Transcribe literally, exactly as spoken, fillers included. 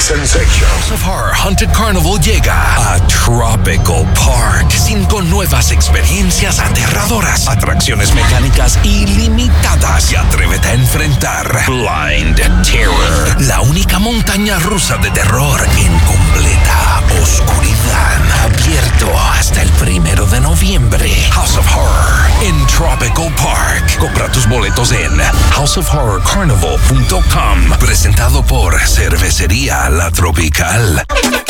sensation. House of Horror Haunted Carnival llega a Tropical Park. Cinco nuevas experiencias aterradoras, atracciones mecánicas ilimitadas y atrévete a enfrentar Blind Terror, la única montaña rusa de terror en completa oscuridad. Abierto hasta el primero de noviembre. House of Horror en Tropical Park. Compra tus boletos en house of horror carnival punto com. Presentado por Cervecería La Tropical.